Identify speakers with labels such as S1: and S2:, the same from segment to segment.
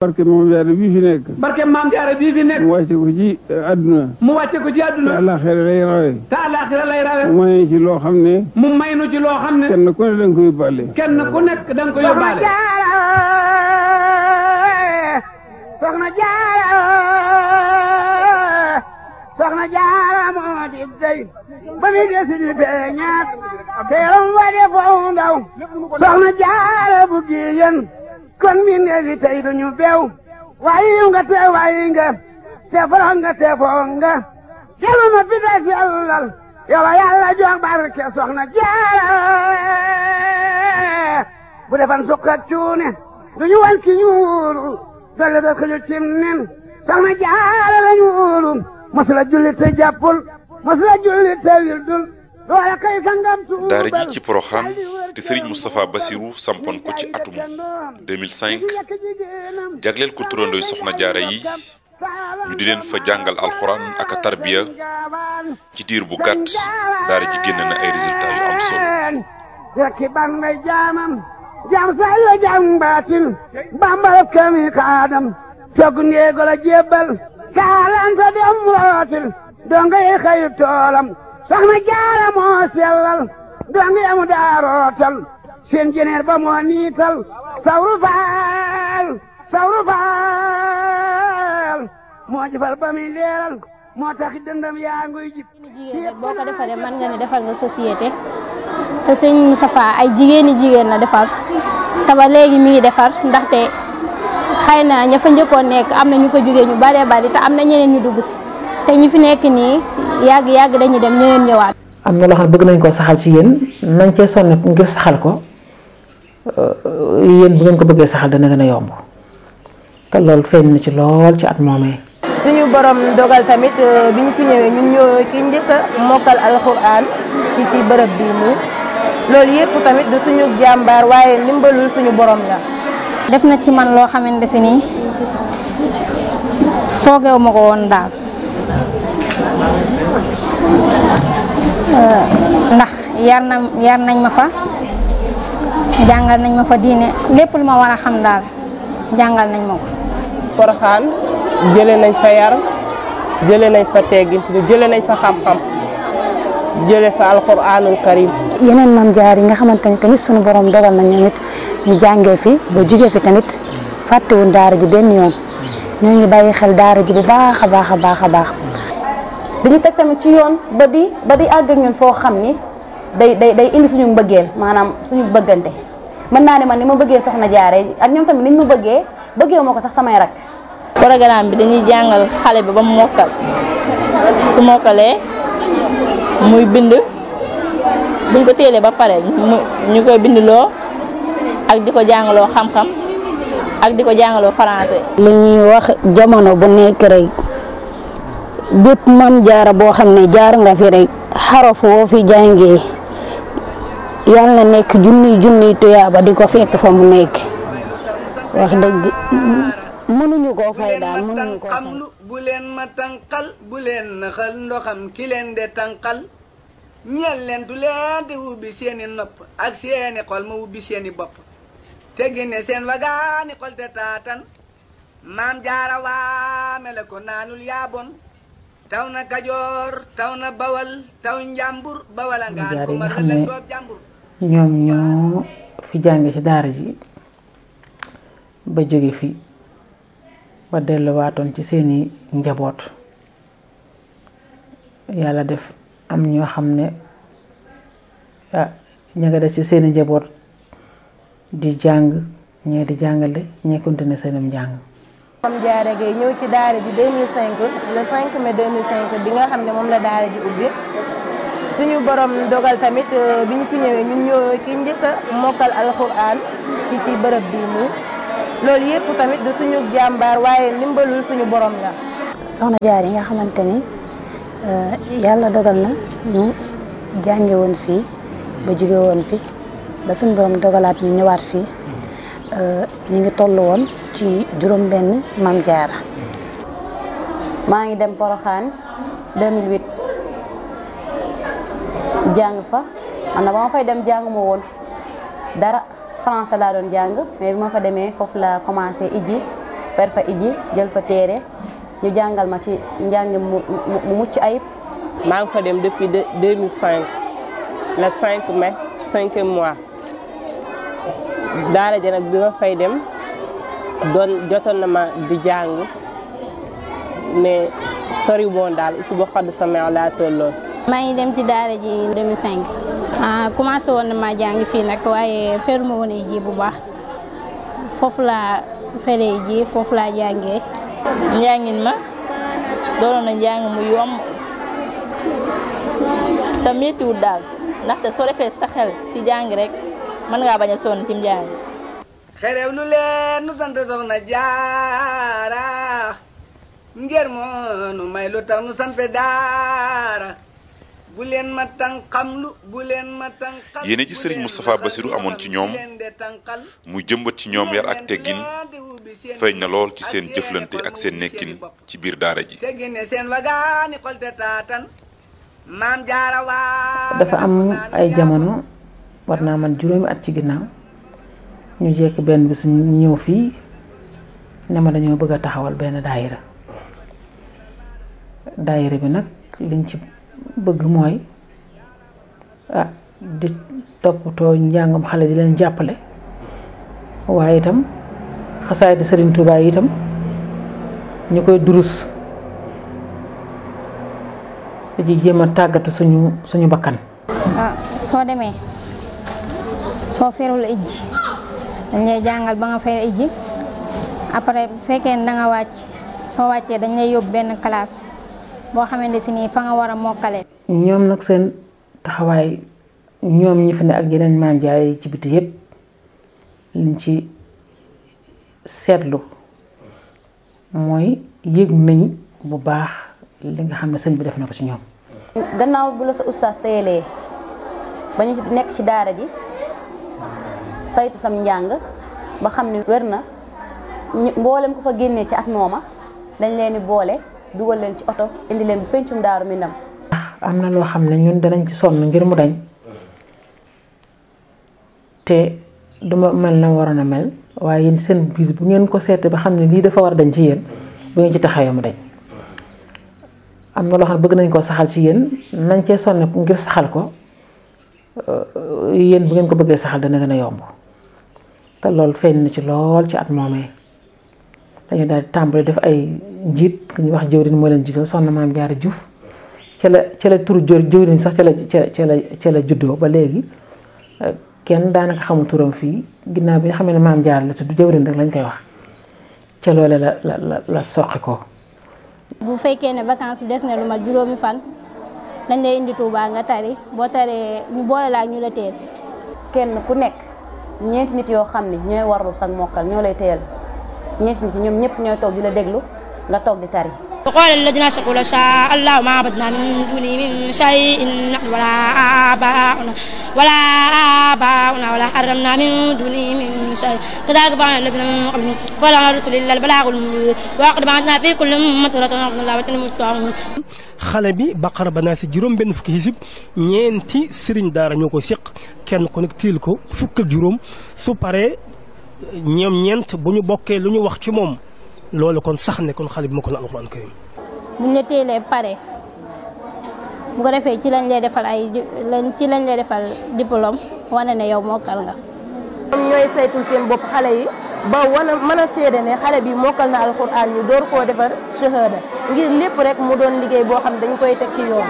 S1: barke Maam Jaara bii fi nekk.
S2: barke Maam Jaara bii fi nekk.
S1: mu wàcce ko ci àdduna.
S2: mu wàcce ko ci àdduna.
S1: te àllaaxira lay rawe.
S2: te àllaaxira lay rawe.
S1: mu may ci loo xam ne.
S2: mu may nu ci loo xam ne.
S1: kenn ku ne da nga ko yóbbaale.
S2: kenn ku nekk da nga ko yóbbaale.
S3: Soxna Jaara Soxna Jaara moo di dey ba mi desi di feeñaat teeram wa de foo ndaw Soxna Jaara bu giyen kon mi neefi tey duñu beew waayi nga te waayi nga te foro nga te foo nga kelu ma fi des yàllal yow Yàlla jox barke Soxna Jaara bu defan sukkat cuune duñu wan ki ñuulu dolle da ko cim nen Soxna Jaara lañu wóolu masula julli te jàppul masula julli te wildul doole kay sangam tuubal
S4: daara ji ci Porokhane te Serigne Moustapha Bassirou sampoon ko ci atum 2005 jagleel ko turandooy Soxna Jaara yi ñu di leen fa jàngal alxuraan ak a tarbiya ci diir bu gàtt daara ji génn na ay résultats yu am solo.
S3: rekki ban may jaamam jam say la jam baatil bambal kami kaadam togg ndeego la jébbal kaalanta dem rootil donga yi xëyu toolam Soxna Jaara moo sellal donga yamu daa rootal seen jeneer ba moo niital sawru faal moo jëfal ba muy leeral moo tax dëndam yaa nguy jib
S5: jigéen rek boo ko defaree mën nga ne defal nga société te sëñ Moustapha ay jigéen la defar te ba léegi mi ngi defar ndaxte xëy na ña fa njëkkoon nekk am na ñu fa jógee ñu baree bari te am na ñeneen ñu dugg si te ñi fi nekk nii yàgg dañuy dem ñeneen ñëwaat.
S6: am na loo xam ne bëgg nañ koo saxal ci yéen nañ cee sonn ngir saxal ko yéen bu ngeen ko bëggee saxal dana gën a yomb te loolu feeñ na ci lool ci at moomee.
S7: suñu borom dogal tamit bi ñu fi ñëwee ñun ñoo ki njëkk a mokkal alxuraan ci bërëb bii nii loolu yëpp tamit du suñu jàmbaar waaye ndimbalul suñu borom la.
S5: def na ci man loo xamante si nii foogeewu ma ko woon daal ndax yar nañ ma fa jàngal nañ ma fa diine lépp lu ma war a xam daal jàngal nañ ma ko.
S8: Porokhane jëlee nañ fa yar jëlee nañ fa teggin jëlee nañ fa xam-xam jëlee fa alxuraanul karim.
S9: yeneen maam jaar yi nga xamante ni tamit sunu borom dogal na ñoom it ñu jàngee fi ba jugee fi tamit fàttewuñ daara ji benn yoon ñoo ngi bàyyi xel daara ji bu baax a baax.
S10: dañu teg tamit ci yoon ba di àgg ak ñun foo xam ni day indi suñu mbëggeel maanaam suñu bëggante mën naa ne man ni ma bëggee Soxna Jaara ak ñoom tamit niñ ma bëggee moo ko sax samay rak.
S11: programme bi dañuy jàngal xale bi ba mu mokkal su mokkalee muy bind buñ ko téelee ba pare ñu koy bindloo ak di ko jàngaloo xam-xam ak di ko jàngaloo français.
S9: li ñuy wax jamono bu nekk rek bépp Maam Jaara boo xam ne jaar nga fi rek xaraf woo fi jàngee yàlla na nekk junniy tuyaaba di ko fekk fa mu nekk wax dëgg mënuñu koo fay daal mënuñu koo fay.
S3: bu leen ma tànqal bu leen naxal ndoxam ki leen de tànqal ñeel leen du leen di ubbi seeni nopp ak seeni xol ma ubbi seeni bopp te génne seen wagaani xol te taatan Maam Jaara waame la ko naanul yaabon taw na Kajoor taw na Bawal taw Njàmbur Bawala ngaan ko ma la doob Jàmbur.
S6: ñoom ñoo fi jànge ci daara ji ba jóge fi ba delluwaatoon ci seeni njaboot yàlla def am ñoo xam ne ña nga des ci seeni njaboot di jàng ñee di jàngale ñee continuer seenum njàng.
S7: Maam Jaara Gaye ñëw ci daara ji 2005 le 5 mai 2005 bi nga xam ne moom la daara ji ubbi suñu borom dogal tamit bi ñu fi ñëwee ñun ñoo ki njëkk a mokkal alxuraan ci bërëb bii nii loolu yëpp tamit du suñu jàmbaar waaye ndimbalul suñu borom la.
S9: Soxna Jaara yi nga xamante ni yàlla dogal na ñu jànge woon fii ba jóge woon fi ba suñu borom dogalaat ñu ñëwaat fii ñu ngi toll woon ci juróom-benn Maam Jaara.
S10: maa ngi dem Porokhane 2008 jàng fa man na ba ma fay dem jàng ma woon dara français laa doon jàng mais bi ma fa demee foofu la commencé ijji fer fa iji jël fa téere ñu jàngal ma ci njàng mu mucc ayib.
S8: maa ngi fa dem depuis 2005 le 5 mai 5e mois daara ja nag bi ma fay dem jotoon na ma di jàng mais sori woon daal isu bu xadd sama laa tolloon.
S5: maa ngi dem ci daara ji 2005 commencé woon na ma jàng fii nag waaye feruma woon ji bu baax foofu laa feree ji foofu laa jàngee.
S11: njàngin ma doonoon na njàng mu yomb te méttiwul daal ndaxte soo defee sa xel ci jàng rek mën ngaa bañ a sonn ci njàng.
S3: xerew lu leen nu sant soxna jaara ngir moo nu may lu tax nu sant daara bu leen ma tànqamlu bu leen ma tànqal.
S4: yéene ji Serigne Moustapha Bassirou amoon ci ñoom muy jëmbat ci ñoom yar ak teggin feeñ na lool ci seen jëflante ak seen nekkin ci biir daara ji.
S6: dafa am ay jamono war naa man juróomi at ci ginnaaw ñu jekk benn bis ñu ñëw fii ne ma dañoo bëgg a taxawal benn daayira bi nag liñ ci bëgg mooy di toppatoo njàngam xale di leen jàppale waaye itam xasaay di Serigne Touba yi itam ñu koy durus di jéem a tàggatu suñu bakkan.
S5: soo demee soo ferul ijji dañ lay jàngal ba nga fer ijji après bu fekkee ne da nga wàcc soo wàccee dañ lay yóbbu benn classe boo xamante si nii fa nga war a mokkale.
S6: ñoom nag seen taxawaay ñoom ñi fi ne ak yeneen maam jaay ci biti yépp liñ ci seetlu mooy yëg nañ bu baax li nga xam ne sëñ bi def na ko ci ñoom.
S10: gannaaw bu la sa ustaas téyelee ba ñu nekk ci daara ji saytu sam njàng ba xam ni wér na mboolem ko fa génnee ci at mooma dañ leen di boole dugal leen ci oto indi leen bu pencum Daaru Minam.
S6: am na loo xam ne ñun danañ ci sonn ngir mu dañ te duma mel na waroon a mel waaye yéen seen biir bu ngeen ko seetee ba xam ne lii dafa war a dañ ci yéen bu ngeen ci taxawee mu dañ. am na loo xam ne bëgg nañ koo saxal ci yéen nañ cee sonn ngir saxal ko yéen bu ngeen ko bëggee saxal dana gën a yomb te loolu feeñ na ci lool ci at moomee dañu daal di tàmbali def ay njiit ku ñuy wax jëwriñ moo leen jiital soxna Maam Jaara Juuf ca la turu jëwriñ sax ca la juddoo ba léegi kenn daanaka xamul turam fii ginnaaw bi nga xam ne Maam Jaara la tudd jëwriñ rek lañ koy wax ca loole la soqi ko.
S5: bu fekkee ne vacances bi des na lu mat juróomi fan dañ lay indi Touba nga tari boo taree ñu boole la ak ñu la teel.
S10: kenn ku nekk ñeenti nit yoo xam ne ñooy warlu sag mokkal ñoo lay teel ñeenti nit ñoom ñëpp ñooy toog di la déglu nga toog di tari.
S12: وقال الذين أشركوا لو شاء الله ما عبدنا من دونه من شيء نحن ولا آباؤنا ولا حرمنا من دونه من شيء كذلك فعل الذين من قبلهم فلا على الرسل إلا البلاغ المبين وأقد بعثنا في كل أمة رسولا أن الله وتنموا
S13: xale bi Baqara ba naa si juróom benn fukki hisib ñeenti sëriñ daara ñoo ko séq kenn ku nekk tiil ko fukk ak juróom su paree ñoom ñeent bu ñu bokkee lu ñu wax ci moom loolu kon sax ne kon xale bi mokkal alxuraan karim
S5: buñ la teelee pare bu ko defee ci lañ lay defal diplôme wane ne yow mokkal nga.
S7: ñoom ñooy saytul seen bopp xale yi ba mën a seede ne xale bi mokkal na alxuraan ñu door koo defar shahada ngir lépp rek mu doon liggéey boo xam dañ koy teg ci yoon.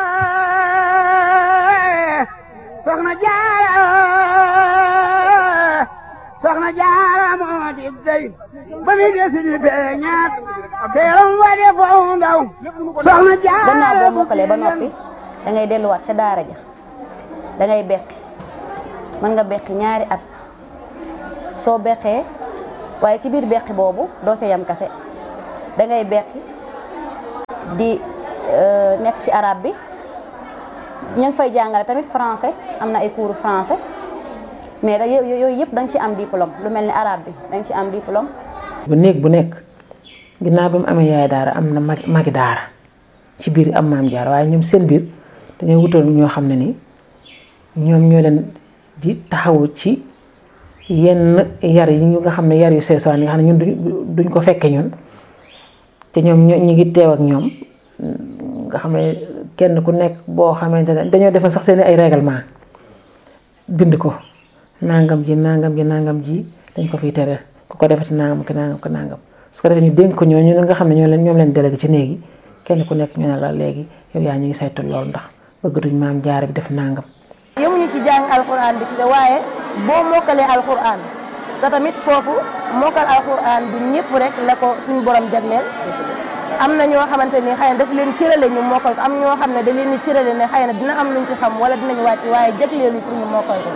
S2: soxna jaara moo di dey ba mi desi di beñaat teeram wade foofu ndaw soxna jaara.
S10: gannaaw boo mokkalee ba noppi da ngay delluwaat ca daara ja da ngay beqi mën nga beqi ñaari at soo beqee waaye ci biir beqi boobu doo ca yam kase da ngay beqi di nekk ci arabe bi ñu ngi fay jàngale tamit français am na ay cours français. mais da yooyu yëpp da nga ci am diplôme lu mel ni arabe bi da nga ci am diplôme.
S6: bu nekk ginnaaw bi mu amee yaay daara am na magi daara ci biir am maam jaar waaye ñoom seen biir dañoo wutal ñoo xam ne ni ñoom ñoo leen di taxawu ci yenn yar yi ñu nga xam ne yar yu seesaan yi nga xam ne ñun duñ ko fekke ñun te ñoom ñu ngi teew ak ñoom nga xam ne kenn ku nekk boo xamante ne dañoo defal sax seen ay règlement bind ko nangam ji dañ ko fiy tere ku ko defati nangam ki nangam ko nangam su ko defee ñu dénk ko ñooñu nga xam ne ñoom leen délégué ci néegi kenn ku nekk ñu ne la léegi yow yaa ñu ngi saytu loolu ndax bëgg duñ maam jaara bi def nangam.
S7: yemuñu ci jàng alxuraan bi ci waaye boo mokkalee alxuraan te tamit foofu mokkal alxuraan du ñëpp rek la ko suñu borom jagleel am na ñoo xamante ni xëy na daf leen cërale ñu mokkal ko am ñoo xam ne da leen di cërale ne xëy na dina am luñ ci xam wala dinañ wàcc waaye jagleelu pour ñu mokkal ko.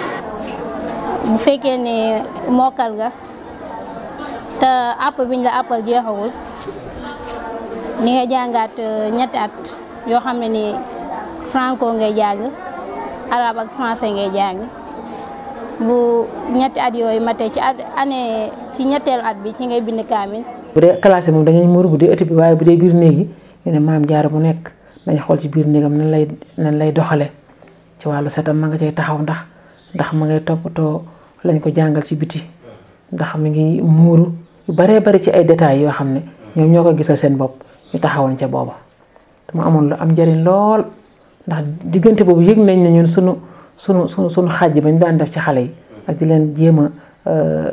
S5: bu fekkee ne mokkal nga te àpp biñ la àppal jeexagul ni nga jàngaat ñetti at yoo xam ne ni franco ngay jàng arabe ak français ngay jàng bu ñetti at yooyu matee ci ñetteelu at bi ci ngay bind kaamil.
S6: bu dee classe moom dañuy muur bu dee ëtt bi waaye bu dee biir néeg yi ñu ne maam jaara mu nekk dañ xool ci biir néegam nan lay doxale ci wàllu setam ma nga cay taxaw ndax ma ngay toppatoo lañ ko jàngal ci biti ndax mi ngi muuru yu baree bari ci ay détails yoo xam ne ñoom ñoo ko gisal seen bopp ñu taxawoon ca booba te mu amoon lu am njëriñ lool ndax diggante boobu yëg nañ ne ñun sunu xàjj bañ daan def ci xale yi ak di leen jéem a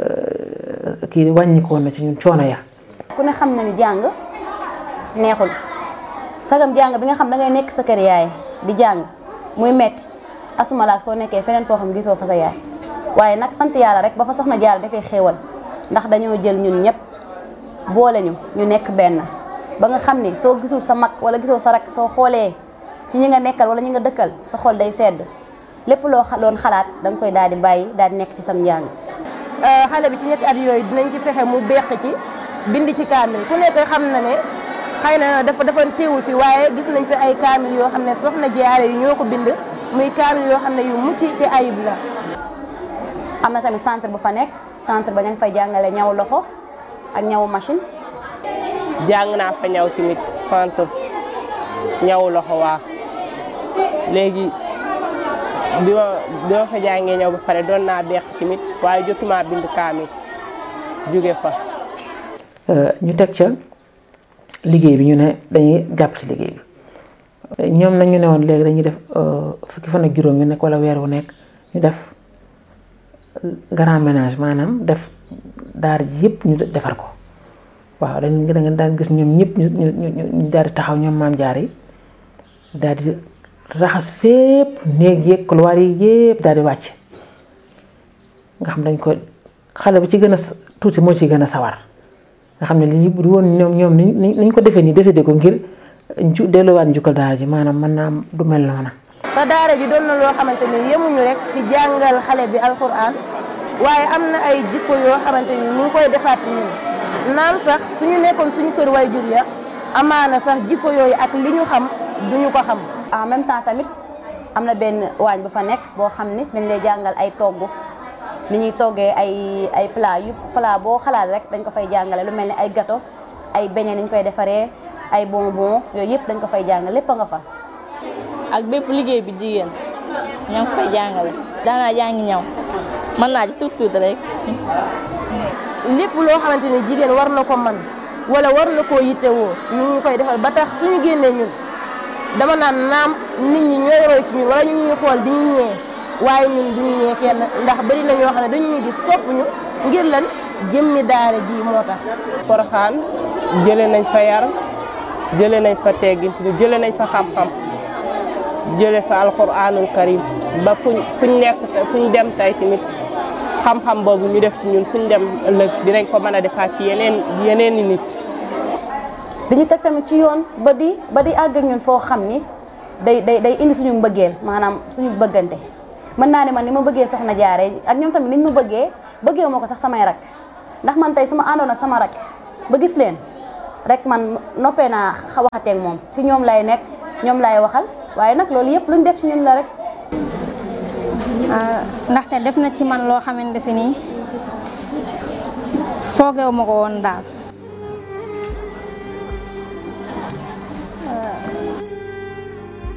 S6: kii wàññikoon na ci ñun coono ya.
S10: ku ne xam na ni jàng neexul sagam jàng bi nga xam da ngay nekk sa kër yaay di jàng muy metti asumalaak soo nekkee feneen foo xam gisoo fa sa yaay waaye nag sant yàlla rek ba fa soxna Jaara dafay xéewal ndax dañoo jël ñun ñëpp boole ñu nekk benn ba nga xam ni soo gisul sa mag wala gisoo sa rak soo xoolee ci ñi nga nekkal wala ñi nga dëkkal sa xol day sedd lépp loo doon xalaat da nga koy daal di bàyyi daal di nekk ci sam njàng.
S7: xale bi ci ñetti at yooyu dinañ ci fexe mu beq ci bind ci kaamil ku nekk xam na ne xëy na dafa teewul fi waaye gis nañ fi ay kaamil yoo xam ne soxna Jaara yi ñoo ko bind muy kaamil yoo xam ne yu mucc ci ayib la.
S10: am na tamit centre bu fa nekk centre ba ña ngi fay jàngale ñaw loxo ak ñawu machine.
S8: jàng naa fa ñaw tamit centre ñaw loxo waa léegi bi ma fa jàngee ñaw ba pare doon naa beq tamit waaye jotuma bind kaamil jóge fa.
S6: ñu teg ca liggéey bi ñu ne dañuy jàpp ci liggéey bi ñoom nag ñu ne woon léegi dañuy def fukki fan ak juróom yu nekk wala weer wu nekk ñu def grand ménage maanaam def daar ji yëpp ñu defar ko waaw da nga daan gis ñoom ñëpp ñu daal di taxaw ñoom maam jaar yi daal di raxas fépp néeg yeeg couloir yi yëpp daal di wàcc nga xam dañ ko xale bi ci gën a tuuti moo ci gën a sawar nga xam ne lii bu woon ñoom niñ ko defee nii décidé ko ngir delluwaat njukkal daara ji maanaam mën naa du mel noona.
S7: te daara ji doon na loo xamante ni yemuñu rek ci jàngal xale bi alxuraan waaye am na ay jikko yoo xamante ni ñu ngi koy defaat ci ñun naam sax suñu nekkoon suñu kër way jur ya amaana sax jikko yooyu ak li ñu xam duñu ko xam.
S10: en même temps tamit am na benn waañ bu fa nekk boo xam ni dañ lay jàngal ay togg ni ñuy toggee ay plat boo xalaat rek dañ ko fay jàngale lu mel ni ay gâteau ay beignet ni ñu koy defaree ay bonbon yooyu yëpp dañ ko fay jàngale lépp a nga fa.
S11: ak bépp liggéey bi jigéen ñoo ngi fay jàngale daanaa jàngi ñaw mën naa ci tuuti rek.
S7: lépp loo xamante ni jigéen war na ko man wala war na koo yittewoo ñu ngi koy defal ba tax suñu génnee ñun dama naan naam nit ñi ñooy roy ci ñun wala ñu ñuy xool di ñu ñee waaye ñun duñu ñee kenn ndax bari na ñoo xam ne dañuy gis sopp ñu ngir lan jëmmi daara ji moo tax.
S8: Porokhane jëlee nañ fa yar jëlee nañ fa teggin jëlee nañ fa xam-xam jëlee fa alxuraanul karim ba fuñ nekk fuñ dem tey tamit xam-xam boobu ñu def ci ñun fuñ dem ëllëg dinañ ko mën a defaat ci yeneen i nit.
S10: dañu teg tamit ci yoon ba di àgg ak ñun foo xam ni day indi suñu mbëggeel maanaam suñu bëggante mën naa ne man ni ma bëggee soxna Jaara ak ñoom tamit niñ ma bëggee ma ko sax samay rak ndax man tey su ma àndoon ak sama rak ba gis leen rek man noppee naa waxateeg moom si ñoom lay nekk ñoom lay waxal waaye nag loolu yëpp luñ def ci ñun la rek.
S5: ndaxte def na ci man loo xamante si nii foogeewu ma ko woon daal.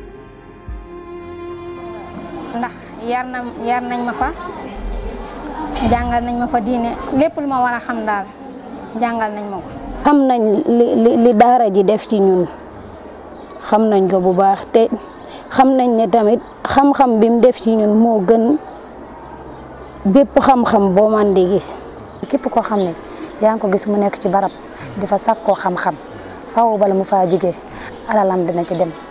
S5: ndax yar nañ ma fa jàngal nañ ma fa diine lépp lu ma war a xam daal jàngal nañ ma ko.
S9: xam nañ li daara ji def ci ñun xam nañ ko bu baax te xam nañ ne tamit xam-xam bi mu def ci ñun moo gën bépp xam-xam boo man di gis.
S14: képp koo xam ne yaa ngi ko gis mu nekk ci barab di fa sàkkoo xam-xam faaw bala mu faa jógee alalam dina ci dem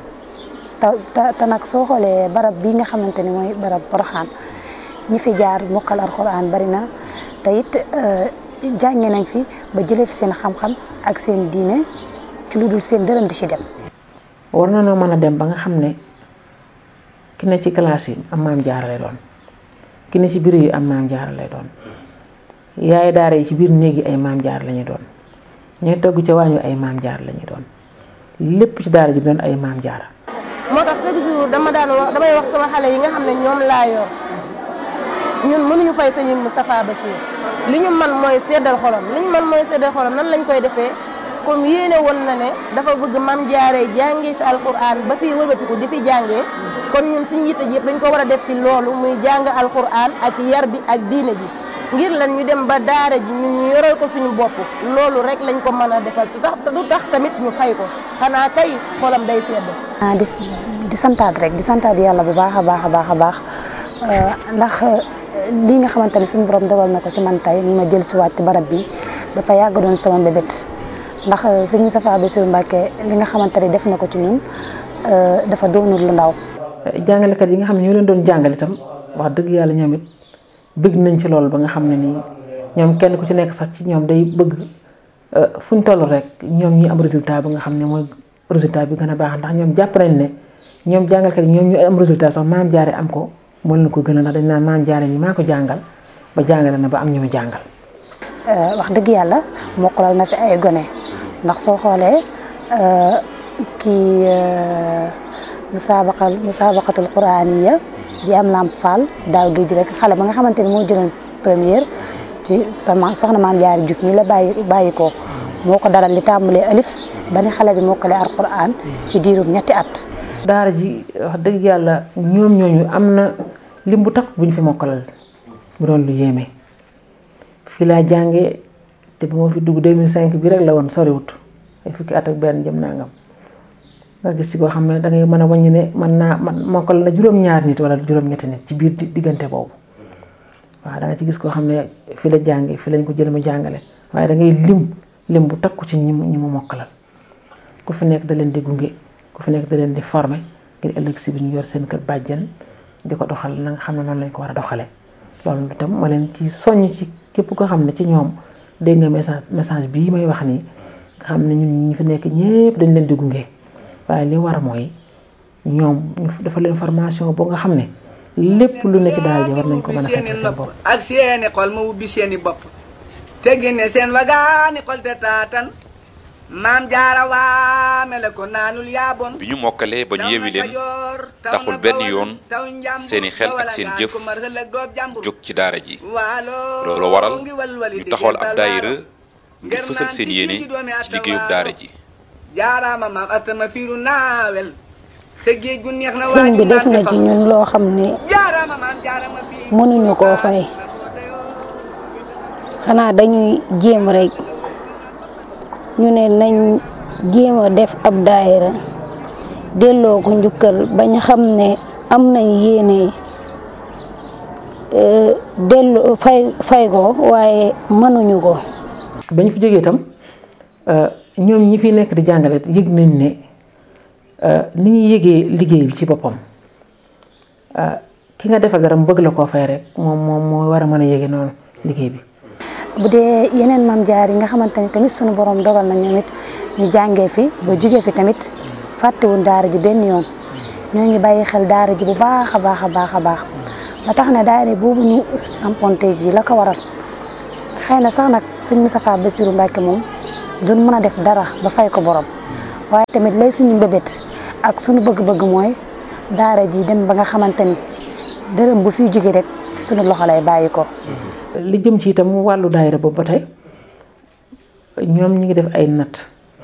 S14: te nag soo xoolee barab bii nga xamante ni mooy barab Porokhane ñi fi jaar mokkal alxuraan bari na te it jànge nañ fi ba jëlee fi seen xam-xam ak seen diine ci lu dul seen dërëm di ci dem.
S6: war na noo mën a dem ba nga xam ne ki ne ci classe yi am maam jaara lay doon ki ne ci bureau yi am maam jaara lay doon yaay daara yi ci biir néeg yi ay maam jaara la ñuy doon ñooy togg ca waañu ay maam jaara la ñuy doon lépp ci daara ji doon ay maam jaara.
S7: moo tax chaque jour damay wax sama xale yi nga xam ne ñoom laa yor ñun mënuñu fay sëñ Moustapha Bachir li ñu man mooy seddal xolam nan lañ koy defee comme yéene woon na ne dafa bëgg mam jaaree jàngee fi alquran ba fii wëlbatiku di fi jàngee kon ñun suñu yitte ji yëpp dañ ko war a def ci loolu muy jàng alquran ak yar bi ak diine ji ngir lan ñu dem ba daara ji ñun ñu yoral ko suñu bopp loolu rek lañ ko mën a defal te du tax tamit ñu fay ko xanaa kay xolam day sedd.
S14: di santaat yàlla bu baax a baax ndax lii nga xamante ne suñu borom dogal na ko ci man tey ñu ma jël si waat ci barab bi dafa yàgg doon sama mbébét ndax sëñ Moustapha Bassirou Mbacké li nga xamante ne def na ko ci ñun dafa doonul lu ndaw.
S6: jàngalekat yi nga xam ne ñoo leen doon jàngal itam wax dëgg yàlla ñoom it bëgg nañ ci loolu ba nga xam ne nii ñoom kenn ku ci nekk sax ci ñoom day bëgg fu ñu toll rek ñoom ñi am résultat bi nga xam ne mooy résultat bi gën a baax ndax ñoom jàpp nañ ne ñoom jàngalkat yi ñoom ñu am résultat sax maam jaare am ko moo leen ko gën a ndax dañ naan maam jaare ñi maa ko jàngal ba jàngale na ba am ñu mu jàngal.
S14: wax dëgg yàlla mokkalal na fi ay gone ndax soo xoolee kii musabaqatul quraaniya bi am Lamp Fall daaw géej rek xale ba nga xamante ni moo jëloon première ci soxna maam jaare Juuf mi la bàyyi ko moo ko daral li tàmbalee alif ba ni xale bi mokkale alquran ci diirum ñetti at.
S6: daara ji wax dëgg yàlla ñoom ñooñu am na lim bu takk bu ñu fi mokkalal bu doon lu yéeme fii laa jàngee te bu ma fi dugg 2005 bi rek la woon soriwut ay fukki at ak benn jëm nangam nga gis ci koo xam ne da ngay mën a wàññi ne man mokkal na juróom-ñaar nit wala juróom-ñetti nit ci biir diggante boobu waaw da nga ci gis koo xam ne fi la jàngee fi lañ ko jël mu jàngale waaye da ngay lim bu takku ci ñi mu mokkalal ku fi nekk da leen di gunge ku fi nekk da leen di former ngir ëllëg si bi ñu yor seen kër bàjjen di ko doxal na nga xam ne noonu lañ ko war a doxalee loolu itam ma leen ci soññ ci képp koo xam ne ci ñoom dégg nga message bii may wax nii nga xam ne ñun ñi fi nekk ñëpp dañ leen di gunge waaye li war mooy ñoom ñu dafa leen formation boo nga xam ne lépp lu ne ci daara ji war nañ ko mën a fekk seen bopp
S3: ak seeni xol ma ubbi seeni bopp te génne seen wagaani xol te taatan maam jaara waame la ko naanul yaabon
S4: bi ñu mokkalee ba ñu yewi leen taxul benn yoon seeni xel ak seen jëf jóg ci daara ji loolu waral ñu taxawal ab daayira ngir fësal seen yéene ci liggéeyub daara ji
S3: jaaraama maam atama fiiru naawel sa géej gu neex na
S9: sëñ bi def na ci ñun loo xam ne mënuñu koo fay xanaa dañuy jéem rek ñu ne nañ jéem a def ab daayira delloo ko njukkal bañ xam ne am nañ yéene delloo fay ko waaye mënuñu ko.
S6: bañ fi jógee itam ñoom ñi fi nekk di jàngale yëg nañ ne ni ñuy yëgee liggéey bi ci boppam ki nga defal dara mu bëgg la koo fay rek moom moo war a mën a yëge noonu liggéey bi.
S14: bu dee yeneen maam jaar yi nga xamante ni tamit sunu borom dogal na ñoom it ñu jàngee fi ba jugee fi tamit fàttewuñ daara ji benn yoon ñoo ngi bàyyi xel daara ji bu baax a baax ba tax na daara boobu ñu samponte ji la ko waral xëy na sax nag sëñ Moustapha Bassirou Mbacké moom duñ mën a def dara ba fay ko borom waaye tamit lay suñu mbébét ak suñu bëgg-bëgg mooy daara ji dem ba nga xamante ni dërëm bu fiy jóge rek suñu loxo lay bàyyi ko.
S6: li jëm ci itam wàllu daayira boobu ba tey ñoom ñu ngi def ay natt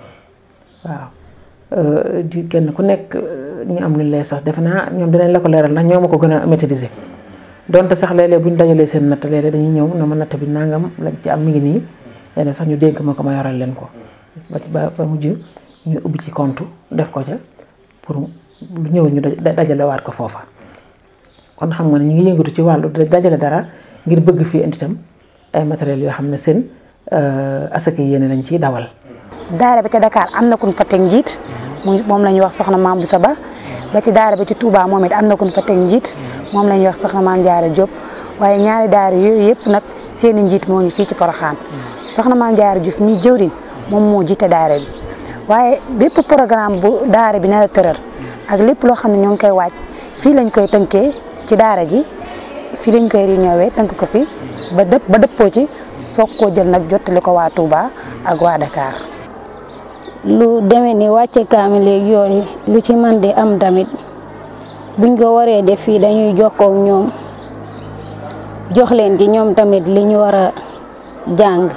S6: waaw di kenn ku nekk ñu am lu lay sax defe naa ñoom dinañ la ko leeral ndax ñoo ma ko gën a maîtriser donte sax léeg-léeg bu ñu dajalee seen natt léeg-léeg dañuy ñëw na ma natt bi nangam lañ ci am mi ngi nii léeg sax ñu dénk ma ko ma yoral leen ko ba mujj ñu ubbi ci compte def ko ca pour lu ñëw ñu dajale waat ko foofa kon xam nga ne ñu ngi yëngatu ci wàllu dajale dara ngir bëgg fii indi tam ay matériels yoo xam ne seen asaka yéene lañ ciy dawal.
S14: daara bi ca Dakar am na ku ñu fa teg njiit moom la ñuy wax soxna Maam Boussa Ba ba ci daara bi ci Touba moom it am na ku ñu fa teg njiit moom la ñuy wax soxna Maam Jaara Diop waaye ñaari daara yooyu yëpp nag seen i njiit moo ngi fii ci Porokhane soxna Maam Jaara Diouf mi jëwriñ moom moo jiite daara bi waaye bépp programme bu daara bi nar a tëral ak lépp loo xam ne ñoo ngi koy waaj fii lañ koy tënkee ci daara ji fii lañ koy réunion tënk ko fi ba dëppoo ci soog koo jël nag jottali ko waa Touba ak waa Dakar.
S9: lu demee ni wàcce kaamil léegi yooyu lu ci man di am tamit buñ ko waree def fii dañuy jokkoo ak ñoom jox leen ci ñoom tamit li ñu war a jàng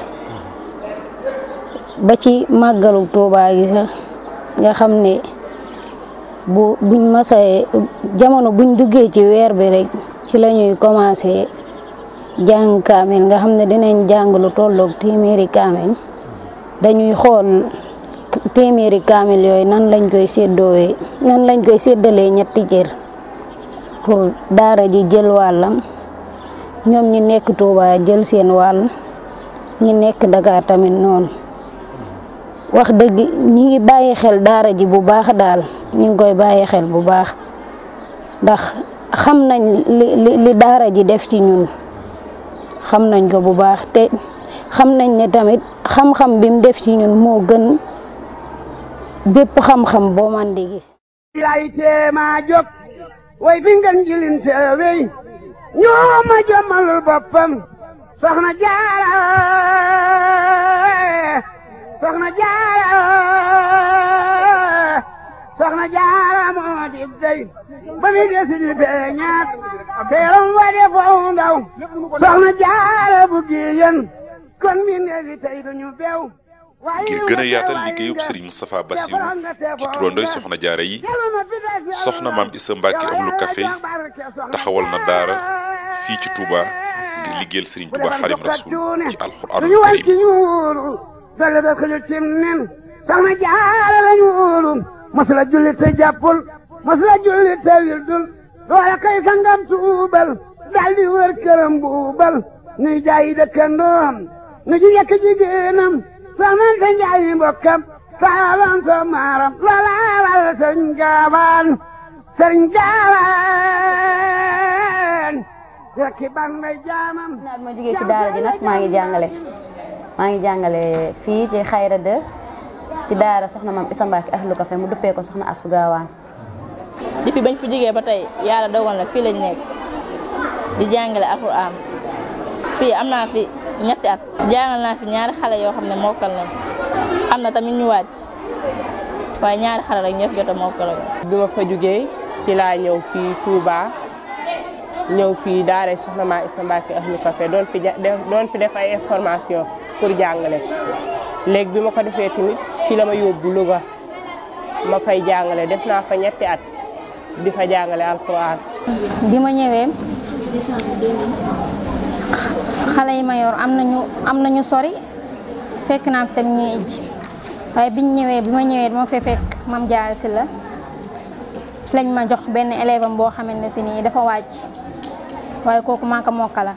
S9: ba ci màggalu Touba gi sax nga xam ne buñ masee jamono buñ duggee ci weer bi rek ci la ñuy commencé jàng kaamil nga xam ne dinañ jàng lu tolloog téeméeri kaamil dañuy xool téeméeri kaamil yooyu nan lañ koy séddalee ñetti cër pour daara ji jël wàllam ñoom ñi nekk Touba jël seen wàll ñi nekk Dakar tamit noonu wax dëgg ñi ngi bàyyi xel daara ji bu baax daal ñi ngi koy bàyyi xel bu baax ndax xam nañ li daara ji def ci ñun xam nañ ko bu baax te xam nañ ne tamit xam-xam bi mu def ci ñun moo gën bépp xam-xam boo man di gis.
S2: lay teema jóg way fi ngeen jilin seewey ñoo ma jommalul boppam soxna Jaara moo di dey ba mi desi di feeñaat teeram wa de foo ndaw soxna Jaara bu giyen kon mi neefi tey duñu beew
S4: ngir gën a yaatal liggéeyub Serigne Moustapha Bassirou ci turandooy soxna jaara yi soxna maam Issa Mbacke Ahlu Café taxawal na daara fii ci Touba ngir liggéeyal Serigne Touba Xaadimu Rasuul ci alxuraanul karim
S2: dale da xëju cim nen soxna jaara lañu wóolu masula julli te jàppul masula julli te wildul loola kay sangam tuubal daldi wër këram buubal nuy jaayi dëkkandoom nu ji yekk jigéenam soxnante njaayi mbokkam saalan so maaram loola wal sëriñ gaawaan rekki ban may jaamam
S10: naa bi ma jógee ci daara ji nag maa ngi jàngale fii ci Xayra 2 ci daara soxna maam Issa Mbacke Ahlu Café mu duppee ko soxna Astou Gawane.
S11: depuis bañ fi jógee ba tey yàlla dogal na fii lañ nekk di jàngale alxuraan fii am naa fi ñetti at jàngal naa fi ñaari xale yoo xam ne mokkal nañ am na tamit ñu wàcc waaye ñaari xale rek ñoo fi jot a mokkal.
S8: bi ma fa jógee ci laa ñëw fii Touba ñëw fii daara soxna maam Issa Mbacke Ahlu Café doon fi def ay information pour jàngale léegi bi ma ko defee tamit fi la ma yóbbu Louga ma fay jàngale def naa fa ñetti at di fa jàngale alxuraan.
S15: bi ma ñëwee xale yi ma yor am nañu sori fekk naa fi tamit ñuy ij waaye bi ma ñëwee dama fee fekk Mame Diarra Sylla ci lañ ma jox benn élève am boo xamante ne si nii dafa wàcc waaye kooku maa ko mokkala.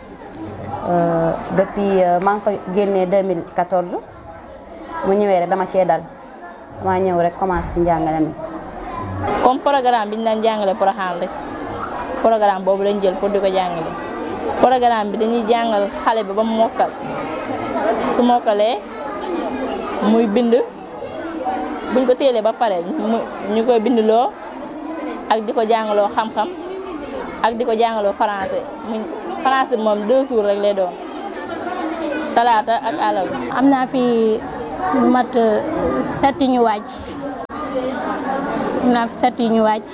S10: depuis maa ngi fa génnee 2014 mu ñëwee rek dama cee dal dama ñëw rek commencé ci njàngale mi.
S11: comme programme bi ñu daan jàngale Porokhane rek programme boobu lañ jël pour di ko jàngale programme bi dañuy jàngal xale bi ba mu mokkal su mokkalee muy bind buñ ko téelee ba pare ñu koy bindloo ak di ko jàngaloo xam-xam ak di ko jàngaloo français français moom 2 jours rek lay doon talaata ak àllarba.
S5: am naa fi lu mat 7 ñu wàcc am naa fi 7 ñu wàcc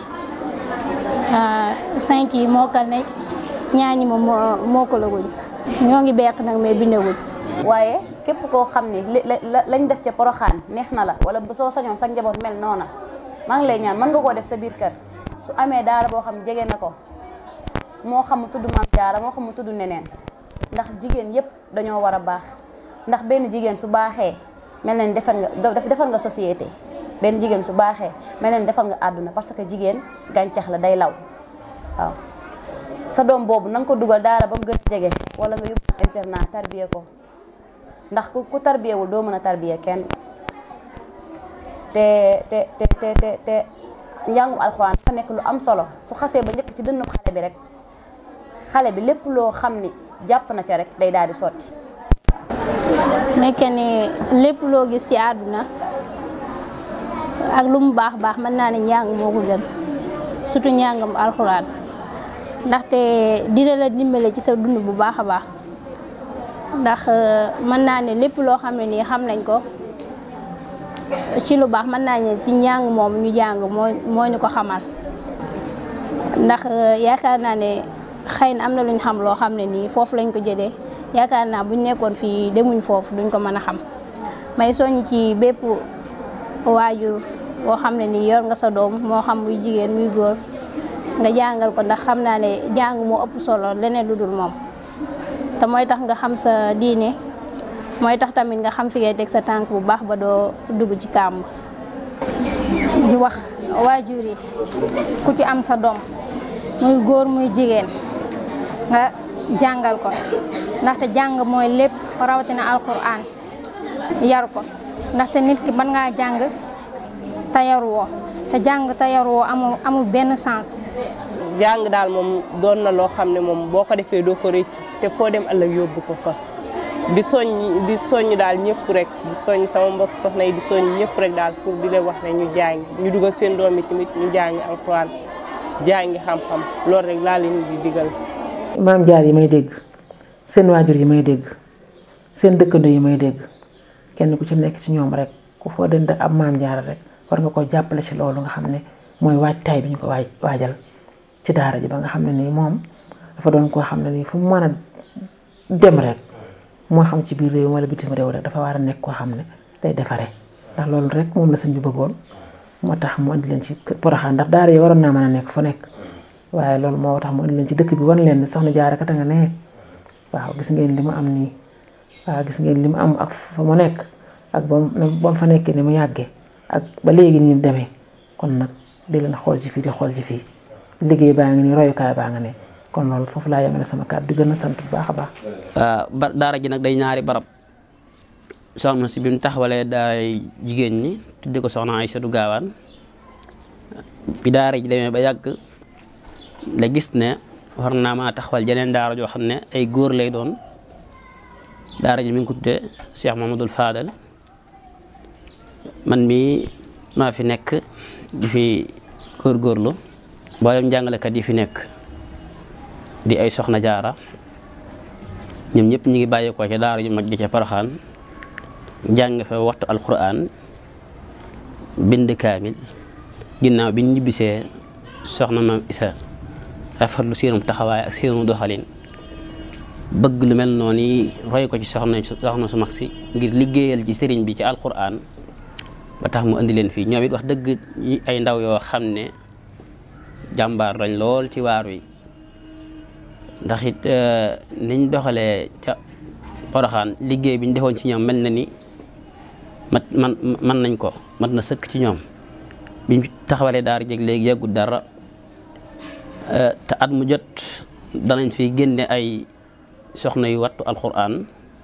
S5: 5 yi mokkal nañ ñaar ñi moom mokkalaguñ ñoo ngi beq nag mais bindaguñ.
S10: waaye képp koo xam ni lañ def ca Porokhane neex na la wala soo sañoon sa njaboot mel noona maa ngi lay ñaan mën nga koo def sa biir kër su amee daara boo xam ne jege na ko moo xam mu tudd Maam Jaara moo xam mu tudd neneen ndax jigéen yépp dañoo war a baax ndax benn jigéen su baaxee mel na ni defar nga société benn jigéen su baaxee mel na ni defar nga àdduna parce que jigéen gàncax la day law waaw sa doom boobu na nga ko dugal daara ba mu gën a jege wala nga yóbbu internat tarbiye ko ndax ku tarbiyewul doo mën a tarbiye kenn te njàngum alxuraan dafa nekk lu am solo su xasee ba njëkk ci dënnu xale bi rek xale bi lépp loo xam ni jàpp na ca rek day daal di sotti.
S5: nekk ni lépp loo gis ci àdduna ak lu mu baax baax mën naa ne njàng moo ko gën surtout njàngam alxuraan ndaxte dina la dimbale ci sa dund bu baax a baax ndax mën naa ne lépp loo xam ne nii xam nañ ko ci lu baax mën naa ne ci njàng moom ñu jàng moo ñu ko xamal ndax yaakaar naa ne xëy na am na lu ñu xam loo xam ne nii foofu lañ ko jëlee yaakaar naa buñ nekkoon fii demuñ foofu duñ ko mën a xam may soññ ci bépp waajur boo xam ne nii yor nga sa doom moo xam muy jigéen muy góor nga jàngal ko ndax xam naa ne jàng moo ëpp solo leneen lu dul moom te mooy tax nga xam sa diine mooy tax tamit nga xam fi ngay teg sa tànk bu baax ba doo dugg ci kàmb.
S15: di wax waajur yi ku ci am sa doom muy góor muy jigéen nga jàngal ko ndaxte jàng mooy lépp rawatina alquran yar ko ndaxte nit ki mën ngaa jàng te yaruwoo te jàng te yaruwoo amul benn sens.
S8: jàng daal moom doon na loo xam ne moom boo ko defee doo ko réccu te foo dem ëllëg yóbbu ko fa di soññ daal ñëpp rek di soññ sama mbokk soxna yi di soññ ñëpp rek daal pour di leen wax ne ñu jàng ñu dugal seen doom yi tamit ñu jàngi alxuraan jàngi xam-xam loolu rek laa leen di digal.
S6: maam jaar yi may dégg seen waajur yi may dégg seen dëkkandoo yi may dégg kenn ku ci nekk ci ñoom rek ku foo dënd ab maam jaar rek war nga ko jàppale ci loolu nga xam ne mooy waajtaay bi ñu ko waajal ci daara ji ba nga xam ne nii moom dafa doon koo xam ne nii fu mu mën a dem rek moo xam ci biir réew wala bitim réew rek dafa war a nekk koo xam ne day defaree ndax loolu rek moom la sëñ bi bëggoon moo tax mu andi leen ci Porokhane ndax daara yi waroon naa mën a nekk fu nekk waaye loolu moo tax mu andi leen ci dëkk bi wan leen soxna Jaara kat nga ne waaw gis ngeen li mu am nii waaw gis ngeen li mu am ak fa mu nekk ak ba mu fa nekkee ni mu yàggee ak ba léegi ni mu demee kon nag di leen xool ci fii di xool ci fii liggéey baa ngi nii royukaay baa nga ne kon loolu foofu laa yemale sama kàddu di gën a sant bu baax a baax.
S16: waaw daara ji nag day ñaari barab soxna si bi mu taxawalee daay jigéen ñi tudde ko soxna Aysatu Gaawaan bi daara ji demee ba yàgg la gis ne war naa maa taxawal jeneen daara joo xam ne ay góor lay doon daara ji mi ngi ko tuddee Cheikh Mamadou Fadal man mii maa fi nekk di fi góorgóorlu mboolem jàngalekat yi fi nekk di ay soxna jaara ñoom ñëpp ñu ngi bàyyeekoo ca daara ju mag ji ca Porokhane jàng fa waxtu alquran bind kaamil ginnaaw bi ñu ñibbisee soxna maam Isa rafetlu seenum taxawaay ak seenum doxalin bëgg lu mel noonu yi roy ko ci soxna su mag si ngir liggéeyal ci sëriñ bi ci alquran ba tax mu indi leen fii ñoom it wax dëgg ay ndaw yoo xam ne jàmbaar lañ lool ci waar wi ndax it niñ doxalee ca Porokhane liggéey bi ñu defoon ci ñoom mel na ni man nañ ko mat na sëkk ci ñoom biñ taxawalee daara jeg léegi yeggut dara te at mu jot danañ fi génne ay soxna yu wattu alquran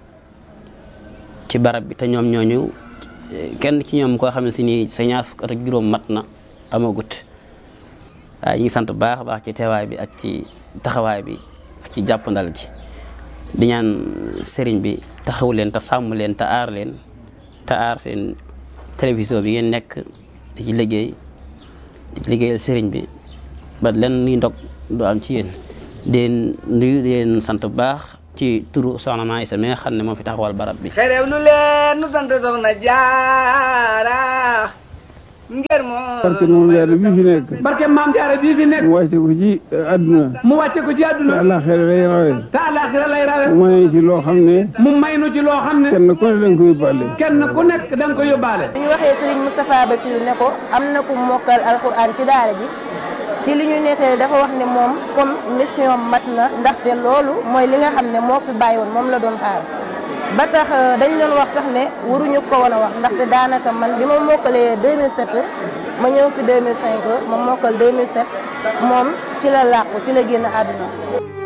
S16: ci barab bi te ñoom ñooñu kenn ci ñoom koo xam ne si nii sa ñaar fukk at ak juróom mat na amagut waaye ñu ngi sant baax a baax ci teewaay bi ak ci taxawaay bi ak ci jàppandal gi di ñaan sëriñ bi taxaw leen te sàmm leen te aar leen te aar seen télévision bi ngeen nekk di ci liggéeyal sëriñ bi ba len nuy ndog du am ci yéen den nuyu leen sant bu baax ci turu soxna Maa Isa mi nga xam ne moo fi taxawal barab bi
S3: xerew lu leen nu sant soxna Jaara ngir
S1: barke moom jaara bii fi nekk
S2: barke maam jaara bii fi nekk
S1: mu wàcce ko ci àdduna
S2: mu wàcce ko ci àdduna
S1: te àllaaxira lay rawe
S2: te àllaaxira lay rawe
S1: mu may ci loo xam ne
S2: mu may nu ci loo xam ne
S1: kenn ku ne da nga ko yóbbaale
S2: kenn ku nekk da nga ko yóbbaale
S7: bu ñu waxee Serigne Moustapha Bassirou ne ko am na ku mokkal alxuraan ci daara ji ci li ñu nettali dafa wax ne moom comme mission mat na ndaxte loolu mooy li nga xam ne moo fi bàyyi woon moom la doon xaar ba tax dañ doon wax sax ne waruñu ko woon a wax ndaxte daanaka man bi ma mokkalee 2007 ma ñëw fi 2005 ma mokkal 2007 moom ci la làqu ci la génn àdduna